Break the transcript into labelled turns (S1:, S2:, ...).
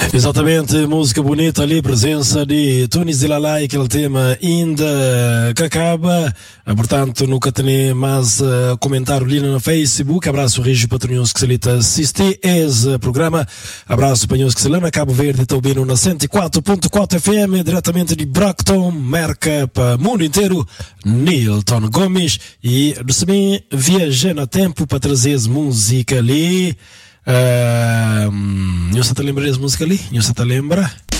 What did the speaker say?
S1: Exatamente, música bonita ali, presença de Tunis de Lalai, aquele tema ainda que acaba. Portanto, nunca tem mais comentário ali no Facebook. Abraço, Rígio Patronhos que se lhe assiste esse programa. Abraço, Panhos que se lembra, Cabo Verde, Taubino na 104.4 FM, diretamente de Brockton, Merca para o mundo inteiro. Nilton Gomes e também viajando a tempo para trazer música ali. Você te lembra dessa música ali? Você te lembra?